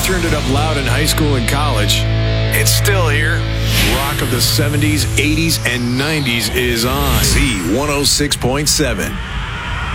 turned it up loud in high school and college. It's still here. Rock of the 70s, 80s, and 90s is on. Z106.7.